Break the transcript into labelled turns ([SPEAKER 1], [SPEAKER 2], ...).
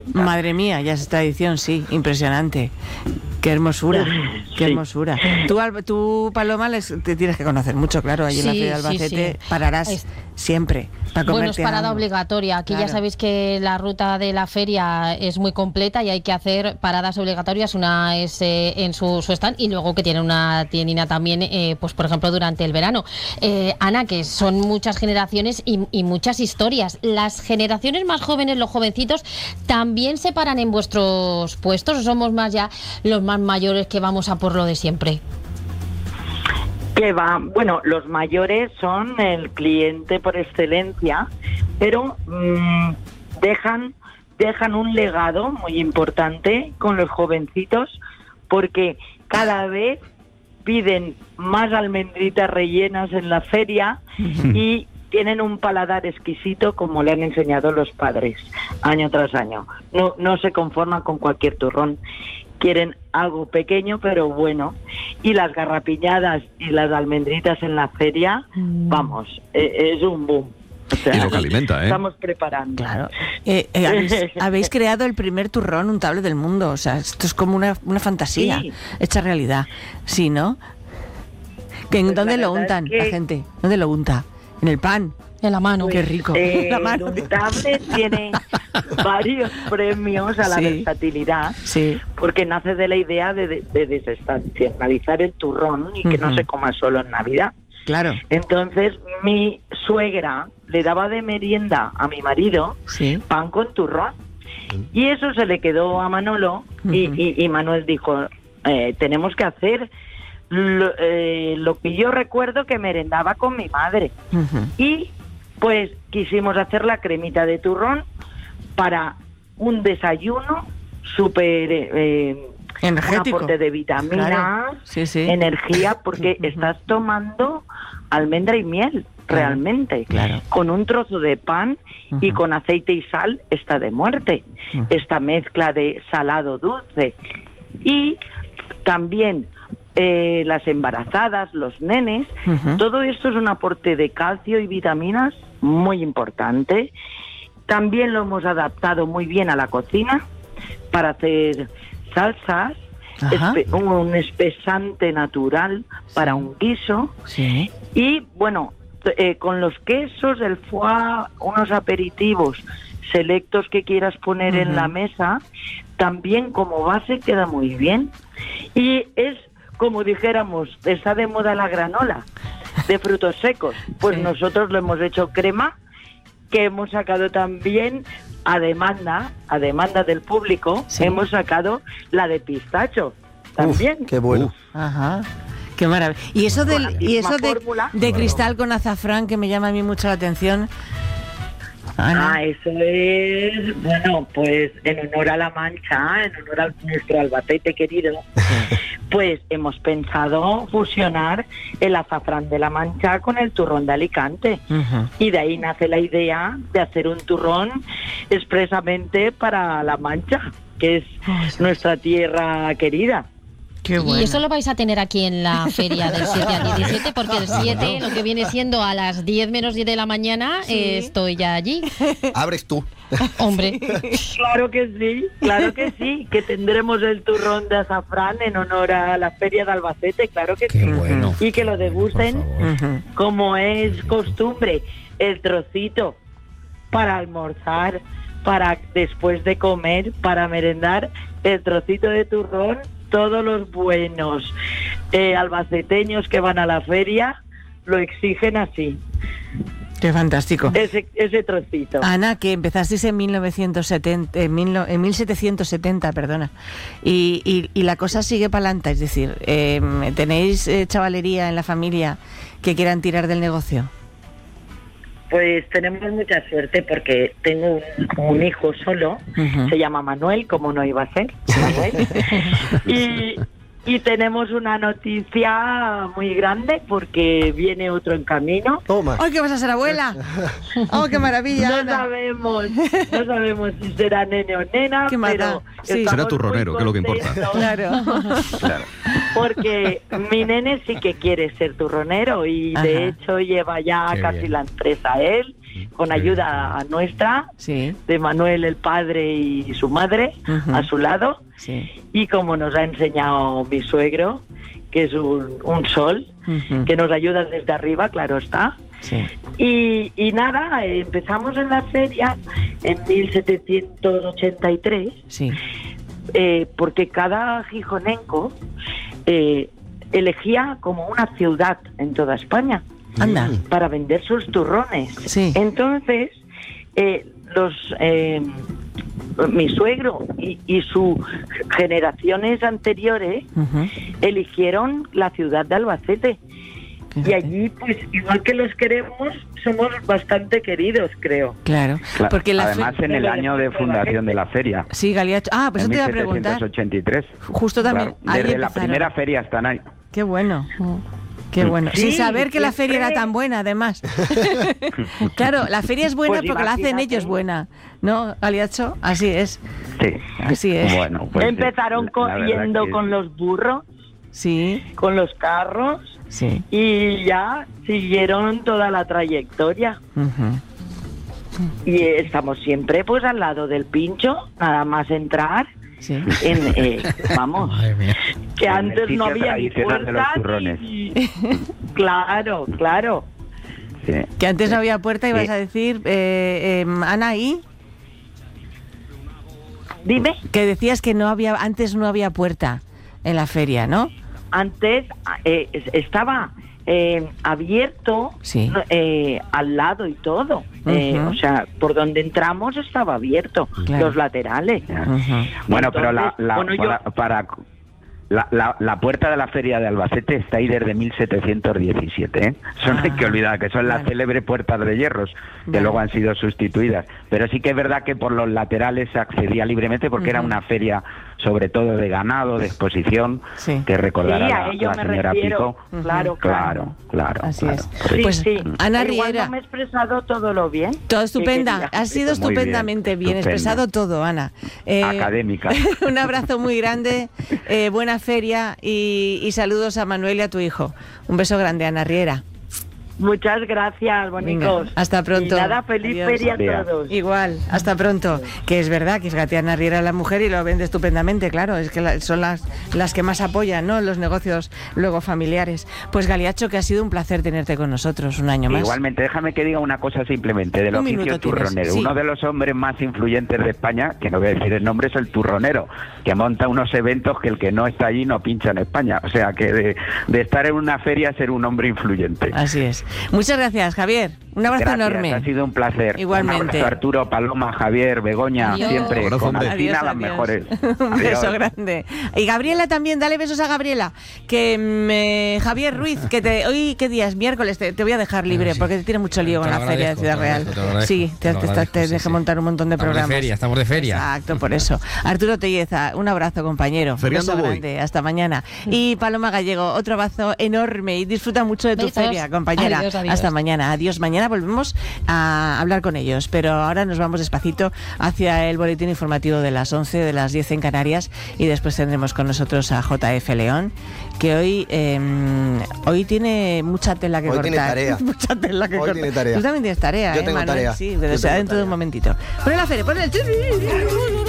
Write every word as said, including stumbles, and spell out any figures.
[SPEAKER 1] Madre mía, ya es tradición, sí, impresionante. Qué hermosura, qué
[SPEAKER 2] Sí.
[SPEAKER 1] hermosura. Tú, Alba- tú Paloma, les, te tienes que conocer mucho, claro, allí en la
[SPEAKER 3] Sí,
[SPEAKER 1] Feria de
[SPEAKER 3] sí,
[SPEAKER 1] Albacete
[SPEAKER 3] sí.
[SPEAKER 1] pararás
[SPEAKER 3] Es-
[SPEAKER 1] siempre para comerte
[SPEAKER 3] Bueno, es parada
[SPEAKER 1] algo.
[SPEAKER 3] obligatoria. Aquí
[SPEAKER 1] Claro.
[SPEAKER 3] ya sabéis que la ruta de la feria es muy completa y hay que hacer paradas obligatorias. Una es eh, en su, su stand y luego que tiene una tiendina también, eh, pues por ejemplo, durante el verano. Eh, Ana, que son muchas generaciones y, y muchas historias. ¿Las generaciones más jóvenes, los jovencitos, también se paran en vuestros puestos o somos más ya los más mayores que vamos a por lo de siempre?
[SPEAKER 2] Que va, bueno, los mayores son el cliente por excelencia, pero mmm, dejan dejan un legado muy importante con los jovencitos, porque cada vez piden más almendritas rellenas en la feria y tienen un paladar exquisito como le han enseñado los padres año tras año. No, no se conforman con cualquier turrón. Quieren algo pequeño pero bueno. Y las garrapiñadas y las almendritas en la feria, mm. vamos, eh, es un boom. O sea,
[SPEAKER 4] y lo que alimenta, ¿eh?
[SPEAKER 2] Estamos preparando.
[SPEAKER 1] Claro. Eh, eh, habéis, habéis creado el primer turrón untable del mundo. O sea, esto es como una, una fantasía
[SPEAKER 2] Sí.
[SPEAKER 1] hecha realidad. Sí, ¿no? ¿Que
[SPEAKER 2] Pues
[SPEAKER 1] ¿Dónde
[SPEAKER 2] la
[SPEAKER 1] lo
[SPEAKER 2] verdad
[SPEAKER 1] untan
[SPEAKER 2] es que-
[SPEAKER 1] la gente? ¿Dónde lo unta? ¿En el pan?
[SPEAKER 3] En la mano.
[SPEAKER 1] Qué rico.
[SPEAKER 2] Eh,
[SPEAKER 1] La mano.
[SPEAKER 2] el untable tiene varios premios a la
[SPEAKER 1] Sí.
[SPEAKER 2] versatilidad,
[SPEAKER 1] Sí.
[SPEAKER 2] porque nace de la idea de, de, de desestacionalizar el turrón y que
[SPEAKER 1] Ujú.
[SPEAKER 2] no se coma solo en Navidad.
[SPEAKER 1] Claro.
[SPEAKER 2] Entonces mi suegra le daba de merienda a mi marido
[SPEAKER 1] Sí.
[SPEAKER 2] pan con turrón y eso se le quedó a Manolo y,
[SPEAKER 1] Ujú.
[SPEAKER 2] y, y Manuel dijo, eh, tenemos que hacer lo, eh, lo que yo recuerdo que merendaba con mi madre.
[SPEAKER 1] Ujú.
[SPEAKER 2] Y pues quisimos hacer la cremita de turrón para un desayuno súper eh, un
[SPEAKER 1] Energético.
[SPEAKER 2] aporte de vitaminas,
[SPEAKER 1] Claro. Sí, sí.
[SPEAKER 2] energía, porque
[SPEAKER 1] Ujú.
[SPEAKER 2] estás tomando almendra y miel,
[SPEAKER 1] Claro,
[SPEAKER 2] realmente.
[SPEAKER 1] claro.
[SPEAKER 2] Con un trozo de pan y
[SPEAKER 1] Ujú.
[SPEAKER 2] con aceite y sal está de muerte.
[SPEAKER 1] Ujú.
[SPEAKER 2] Esta mezcla de salado dulce. Y también eh, las embarazadas, los nenes,
[SPEAKER 1] Ujú.
[SPEAKER 2] todo esto es un aporte de calcio y vitaminas muy importante. También lo hemos adaptado muy bien a la cocina para hacer salsas,
[SPEAKER 1] Ajá.
[SPEAKER 2] espe- un espesante natural para un guiso
[SPEAKER 1] Sí.
[SPEAKER 2] y bueno, t- eh, con los quesos, el foie, unos aperitivos selectos que quieras poner
[SPEAKER 1] Ujú.
[SPEAKER 2] en la mesa, también como base queda muy bien. Y es como dijéramos, está de moda la granola de frutos secos, pues
[SPEAKER 1] Sí.
[SPEAKER 2] nosotros lo hemos hecho crema, que hemos sacado también a demanda, a demanda del público,
[SPEAKER 1] Sí.
[SPEAKER 2] hemos sacado la de pistacho también.
[SPEAKER 5] Uf, qué bueno.
[SPEAKER 4] Uf.
[SPEAKER 1] Ajá. Qué maravilla. Y eso
[SPEAKER 2] Con la
[SPEAKER 1] del y
[SPEAKER 2] misma
[SPEAKER 1] eso de,
[SPEAKER 2] fórmula.
[SPEAKER 1] de cristal con azafrán que me llama a mí mucho la atención. Ana.
[SPEAKER 2] Ah, eso es, bueno, pues en honor a La Mancha, en honor a nuestro Albacete querido, pues hemos pensado fusionar el azafrán de La Mancha con el turrón de Alicante.
[SPEAKER 1] Ujú.
[SPEAKER 2] Y de ahí nace la idea de hacer un turrón expresamente para La Mancha, que es nuestra tierra querida.
[SPEAKER 1] Qué bueno.
[SPEAKER 3] Y eso lo vais a tener aquí en la feria del siete al diecisiete, porque el siete, lo que viene siendo a las diez menos diez de la mañana, eh, estoy ya allí.
[SPEAKER 5] Abres tú.
[SPEAKER 3] Hombre,
[SPEAKER 2] Claro que sí, claro que sí, que tendremos el turrón de azafrán en honor a la feria de Albacete, claro que
[SPEAKER 6] Qué
[SPEAKER 2] sí.
[SPEAKER 6] bueno.
[SPEAKER 2] Y que lo degusten
[SPEAKER 6] Por favor.
[SPEAKER 1] Ujú.
[SPEAKER 2] como es costumbre, el trocito para almorzar, para después de comer, para merendar, el trocito de turrón. Todos los buenos eh, albaceteños que van a la feria lo exigen así,
[SPEAKER 1] Qué fantástico.
[SPEAKER 2] ese, ese trocito.
[SPEAKER 1] Ana, que empezasteis en mil novecientos setenta, en, mil no- en mil setecientos setenta, perdona, y, y, y la cosa sigue para adelante, es decir, eh, ¿tenéis eh, chavalería en la familia que quieran tirar del negocio?
[SPEAKER 2] Pues tenemos mucha suerte porque tengo un, un hijo solo,
[SPEAKER 1] Ujú.
[SPEAKER 2] se llama Manuel, como no iba a ser, Manuel. y, y tenemos una noticia muy grande porque viene otro en camino.
[SPEAKER 5] Toma.
[SPEAKER 1] ¡Ay, que vas a ser abuela! ¡Oh, qué maravilla,
[SPEAKER 2] No
[SPEAKER 1] Ana!
[SPEAKER 2] sabemos, no sabemos si será nene o nena,
[SPEAKER 1] ¿Qué más
[SPEAKER 2] pero
[SPEAKER 1] da? Sí.
[SPEAKER 2] estamos
[SPEAKER 4] Será turronero,
[SPEAKER 2] muy
[SPEAKER 4] que es lo que importa.
[SPEAKER 2] contentos.
[SPEAKER 1] Claro.
[SPEAKER 4] Claro.
[SPEAKER 2] Porque mi nene sí que quiere ser turronero y
[SPEAKER 1] Ajá.
[SPEAKER 2] de hecho lleva ya
[SPEAKER 6] Qué
[SPEAKER 2] casi
[SPEAKER 6] bien.
[SPEAKER 2] la empresa él con ayuda nuestra,
[SPEAKER 1] sí.
[SPEAKER 2] de Manuel el padre y su madre, uh-huh. a su lado,
[SPEAKER 1] sí.
[SPEAKER 2] y como nos ha enseñado mi suegro, que es un, un sol, uh-huh. que nos ayuda desde arriba, claro está.
[SPEAKER 1] Sí.
[SPEAKER 2] Y, y nada, empezamos en la feria en mil setecientos ochenta y tres,
[SPEAKER 1] sí.
[SPEAKER 2] eh, porque cada gijonenco eh, elegía como una ciudad en toda España.
[SPEAKER 1] Anda.
[SPEAKER 2] Para vender sus turrones.
[SPEAKER 1] Sí.
[SPEAKER 2] Entonces, eh, los eh, mi suegro y, y sus generaciones anteriores uh-huh. eligieron la ciudad de Albacete. Fíjate. Y allí, pues, igual que los queremos, somos bastante queridos, creo.
[SPEAKER 1] Claro, porque la
[SPEAKER 4] además fe- en el año de fundación de la feria.
[SPEAKER 1] Sí, Galiacho. Ah, pues eso te iba a preguntar.
[SPEAKER 4] En mil setecientos ochenta y tres.
[SPEAKER 1] Justo también.
[SPEAKER 4] Claro, desde la primera feria están ahí.
[SPEAKER 1] Qué bueno. Qué bueno. Sí, sin saber que la feria era tan buena, además. Claro, la feria es buena pues porque la hacen ellos buena. ¿No, Galiacho? Así es.
[SPEAKER 4] Sí.
[SPEAKER 1] Así es.
[SPEAKER 4] Bueno, pues
[SPEAKER 2] empezaron
[SPEAKER 4] la,
[SPEAKER 2] corriendo
[SPEAKER 4] que...
[SPEAKER 2] con los burros.
[SPEAKER 1] Sí.
[SPEAKER 2] Con los carros.
[SPEAKER 1] Sí.
[SPEAKER 2] Y ya siguieron toda la trayectoria. Uh-huh. Y estamos siempre pues al lado del Pincho, nada más entrar.
[SPEAKER 1] Sí.
[SPEAKER 2] En, eh, vamos, que en antes no había ni puerta ni... Claro, claro.
[SPEAKER 1] Sí. Que antes no había puerta, ibas sí. a decir, eh, eh, Ana, ¿y?
[SPEAKER 2] Dime.
[SPEAKER 1] Que decías que no había, antes no había puerta en la feria, ¿no?
[SPEAKER 2] Antes eh, estaba eh, abierto
[SPEAKER 1] sí.
[SPEAKER 2] eh, al lado y todo. Uh-huh. Eh, o sea, por donde entramos estaba abierto, claro. Los laterales.
[SPEAKER 4] Uh-huh. Bueno, Entonces, pero la, la, bueno, para, yo... para la, la, la puerta de la feria de Albacete está ahí desde mil setecientos diecisiete. ¿eh? Eso ah, no hay que olvidar, que son vale. las célebres puertas de hierros, que vale. luego han sido sustituidas. Pero sí que es verdad que por los laterales se accedía libremente porque uh-huh. era una feria sobre todo de ganado, de exposición, sí. que recordará sí, a la, la señora Pico.
[SPEAKER 2] Uh-huh. Claro,
[SPEAKER 4] claro, claro.
[SPEAKER 1] Así
[SPEAKER 4] claro.
[SPEAKER 1] es. Sí, pues sí. Ana Riera.
[SPEAKER 2] Igual no me he expresado todo lo bien.
[SPEAKER 1] Todo estupenda. Ha sido
[SPEAKER 4] muy
[SPEAKER 1] estupendamente bien, bien expresado todo, Ana.
[SPEAKER 4] Eh, Académica.
[SPEAKER 1] Un abrazo muy grande, eh, buena feria y, y saludos a Manuel y a tu hijo. Un beso grande, Ana Riera.
[SPEAKER 2] Muchas gracias, bonitos.
[SPEAKER 1] Venga, hasta pronto.
[SPEAKER 2] Y nada, feliz Adiós. feria a todos.
[SPEAKER 1] Igual, hasta pronto. Que es verdad que es Gatiana Riera la mujer y lo vende estupendamente, claro. Es que la, son las, las que más apoyan, ¿no? Los negocios luego familiares. Pues Galiacho, que ha sido un placer tenerte con nosotros un año más.
[SPEAKER 4] Igualmente, déjame que diga una cosa simplemente del
[SPEAKER 1] un
[SPEAKER 4] oficio turronero. Sí. Uno de los hombres más influyentes de España, que no voy a decir el nombre, es el turronero, que monta unos eventos que el que no está allí no pincha en España. O sea, que de, de estar en una feria ser un hombre influyente.
[SPEAKER 1] Así es. Muchas gracias, Javier. Un abrazo
[SPEAKER 4] gracias,
[SPEAKER 1] enorme.
[SPEAKER 4] Ha sido un placer.
[SPEAKER 1] Igualmente.
[SPEAKER 4] Un abrazo, Arturo, Paloma, Javier, Begoña,
[SPEAKER 1] adiós.
[SPEAKER 4] siempre
[SPEAKER 5] abrazo,
[SPEAKER 4] con
[SPEAKER 1] adiós,
[SPEAKER 4] Alcina
[SPEAKER 1] adiós.
[SPEAKER 4] las mejores.
[SPEAKER 1] Un
[SPEAKER 4] adiós.
[SPEAKER 1] beso grande. Y Gabriela también, dale besos a Gabriela. Que me, Javier Ruiz, que te, hoy, ¿qué día es? Miércoles, te, te voy a dejar libre sí. porque te tiene mucho lío con la feria de Ciudad Real.
[SPEAKER 5] Te te
[SPEAKER 1] sí, te, te, te, te dejé sí, montar un montón de
[SPEAKER 5] estamos
[SPEAKER 1] programas.
[SPEAKER 5] De feria, estamos de feria.
[SPEAKER 1] Exacto, por eso. Arturo Telleza, un abrazo, compañero.
[SPEAKER 5] Feriando
[SPEAKER 1] un beso
[SPEAKER 5] voy.
[SPEAKER 1] grande. Hasta mañana. Y Paloma Gallego, otro abrazo enorme y disfruta mucho de tu besos. feria, compañera.
[SPEAKER 3] Adiós, adiós.
[SPEAKER 1] Hasta mañana. Adiós. Mañana volvemos a hablar con ellos, pero ahora nos vamos despacito hacia el boletín informativo de las once, de las diez en Canarias, y después tendremos con nosotros a J F León, que hoy eh, hoy tiene mucha tela que
[SPEAKER 6] hoy
[SPEAKER 1] cortar.
[SPEAKER 6] Tiene tarea.
[SPEAKER 1] mucha tela que
[SPEAKER 6] hoy
[SPEAKER 1] cortar.
[SPEAKER 6] Tiene tarea.
[SPEAKER 1] Tú también tienes tarea,
[SPEAKER 6] Yo
[SPEAKER 1] ¿eh,
[SPEAKER 6] tengo
[SPEAKER 1] Manuel?
[SPEAKER 6] tarea.
[SPEAKER 1] Sí, pero será dentro tarea. de un momentito. Ponle la feria, ponle el...